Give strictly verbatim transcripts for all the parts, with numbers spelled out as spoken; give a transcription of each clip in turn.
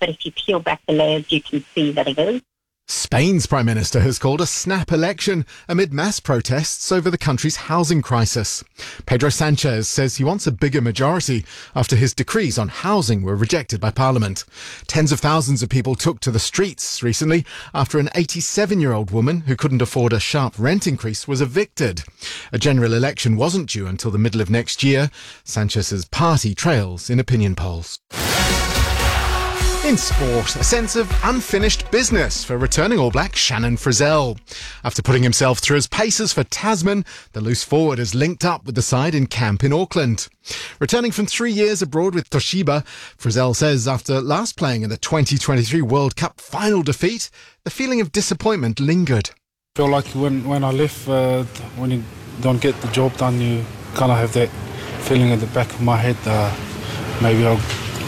but if you peel back the layers, you can see that it is. Spain's Prime Minister has called a snap election amid mass protests over the country's housing crisis. Pedro Sanchez says he wants a bigger majority after his decrees on housing were rejected by Parliament. Tens of thousands of people took to the streets recently after an eighty-seven-year-old woman who couldn't afford a sharp rent increase was evicted. A general election wasn't due until the middle of next year. Sanchez's party trails in opinion polls. In sport, a sense of unfinished business for returning All Black Shannon Frizzell. After putting himself through as paces for Tasman, the loose forward has linked up with the side in camp in Auckland. Returning from three years abroad with Toshiba, Frizzell says after last playing in the twenty twenty-three World Cup final defeat, the feeling of disappointment lingered. I feel like when, when I left, uh, when you don't get the job done, you kind of have that feeling at the back of my head, uh, maybe I'll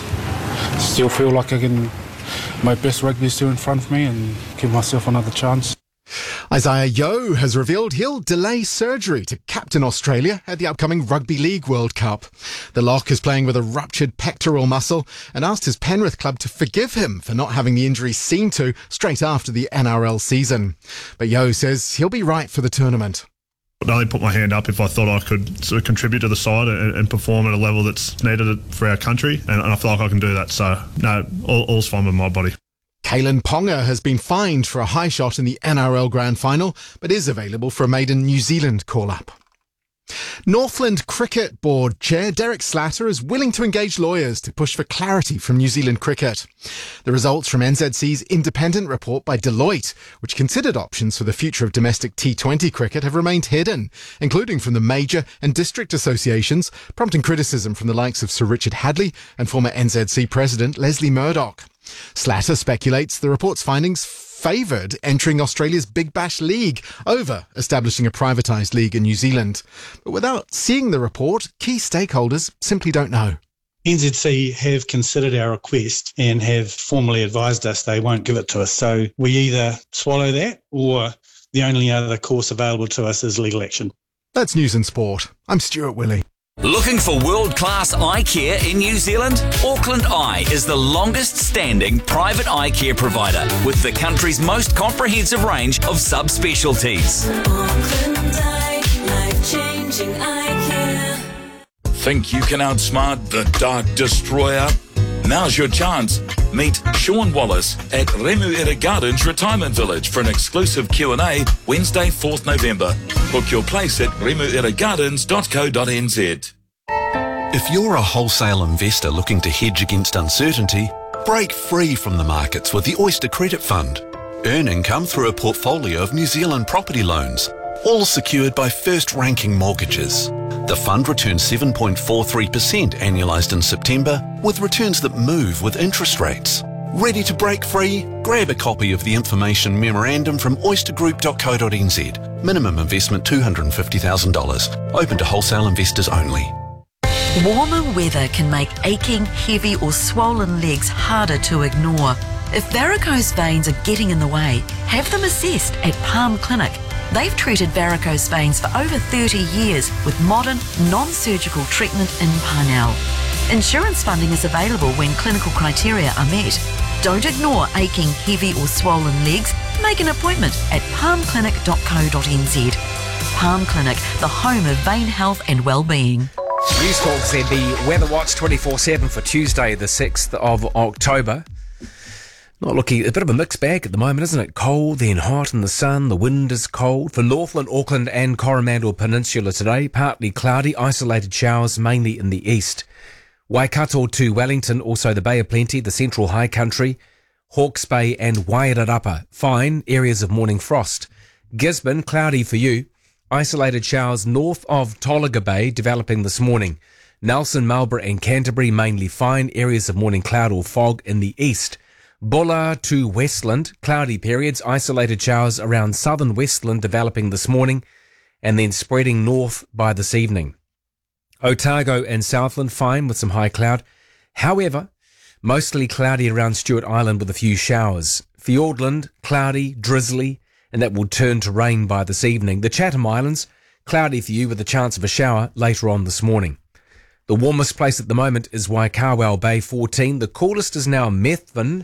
still feel like I can, my best rugby is still in front of me and give myself another chance. Isaiah Yeo has revealed he'll delay surgery to captain Australia at the upcoming Rugby League World Cup. The lock is playing with a ruptured pectoral muscle and asked his Penrith club to forgive him for not having the injury seen to straight after the N R L season. But Yeo says he'll be right for the tournament. I'd only put my hand up if I thought I could sort of contribute to the side and, and perform at a level that's needed for our country, and, and I feel like I can do that. So, no, all, all's fine with my body. Kalen Ponga has been fined for a high shot in the N R L Grand Final, but is available for a maiden New Zealand call-up. Northland Cricket Board Chair Derek Slatter is willing to engage lawyers to push for clarity from New Zealand cricket. The results from N Z C's independent report by Deloitte, which considered options for the future of domestic T twenty cricket, have remained hidden, including from the major and district associations, prompting criticism from the likes of Sir Richard Hadley and former N Z C President Leslie Murdoch. Slatter speculates the report's findings favoured entering Australia's Big Bash League over establishing a privatised league in New Zealand. But without seeing the report, key stakeholders simply don't know. N Z C have considered our request and have formally advised us they won't give it to us. So we either swallow that or the only other course available to us is legal action. That's News and Sport. I'm Stuart Willey. Looking for world-class eye care in New Zealand? Auckland Eye is the longest-standing private eye care provider with the country's most comprehensive range of subspecialties. Auckland Eye, life-changing eye care. Think you can outsmart the Dark Destroyer? Now's your chance. Meet Sean Wallace at Remuera Gardens Retirement Village for an exclusive Q and A Wednesday, fourth November. Book your place at remuera gardens dot co dot n z. If you're a wholesale investor looking to hedge against uncertainty, break free from the markets with the Oyster Credit Fund. Earn income through a portfolio of New Zealand property loans, all secured by first-ranking mortgages. The fund returns seven point four three percent annualised in September, with returns that move with interest rates. Ready to break free? Grab a copy of the information memorandum from oyster group dot co dot n z. Minimum investment two hundred fifty thousand dollars. Open to wholesale investors only. Warmer weather can make aching, heavy or swollen legs harder to ignore. If varicose veins are getting in the way, have them assessed at Palm Clinic. They've treated varicose veins for over thirty years with modern, non-surgical treatment in Parnell. Insurance funding is available when clinical criteria are met. Don't ignore aching, heavy or swollen legs. Make an appointment at palm clinic dot co dot n z. Palm Clinic, the home of vein health and well-being. News Talk Z B Weather Watch twenty-four seven for Tuesday the sixth of October. Not looking, a bit of a mixed bag at the moment, isn't it? Cold, then hot in the sun, the wind is cold. For Northland, Auckland and Coromandel Peninsula today, partly cloudy, isolated showers mainly in the east. Waikato to Wellington, also the Bay of Plenty, the Central High Country, Hawke's Bay and Wairarapa, fine, areas of morning frost. Gisborne, cloudy for you. Isolated showers north of Tolaga Bay developing this morning. Nelson, Marlborough and Canterbury, mainly fine, areas of morning cloud or fog in the east. Bulla to Westland, cloudy periods, isolated showers around southern Westland developing this morning and then spreading north by this evening. Otago and Southland, fine with some high cloud. However, mostly cloudy around Stewart Island with a few showers. Fiordland, cloudy, drizzly, and that will turn to rain by this evening. The Chatham Islands, cloudy for you with a chance of a shower later on this morning. The warmest place at the moment is Waikawau Bay fourteen. The coolest is now Methven